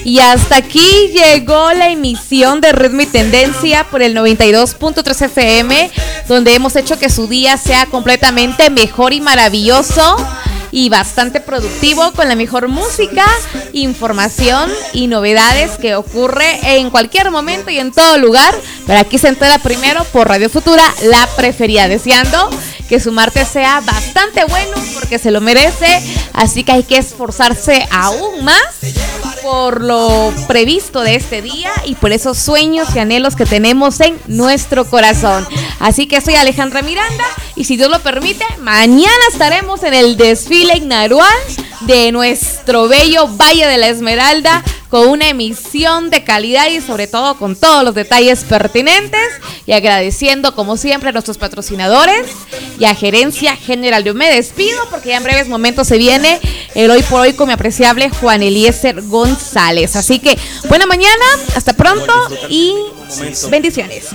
Y hasta aquí llegó la emisión de Ritmo y Tendencia por el 92.3 FM, donde hemos hecho que su día sea completamente mejor y maravilloso y bastante productivo, con la mejor música, información y novedades que ocurre en cualquier momento y en todo lugar. Pero aquí se entera primero por Radio Futura, la preferida, deseando que su martes sea bastante bueno porque se lo merece, así que hay que esforzarse aún más por lo previsto de este día y por esos sueños y anhelos que tenemos en nuestro corazón. Así que soy Alejandra Miranda y si Dios lo permite, mañana estaremos en el desfile inaugural de nuestro bello Valle de la Esmeralda con una emisión de calidad y sobre todo con todos los detalles pertinentes, y agradeciendo como siempre a nuestros patrocinadores y a Gerencia General. Yo me despido porque ya en breves momentos se viene el Hoy por Hoy con mi apreciable Juan Eliezer González. Así que buena mañana, hasta pronto y bendiciones.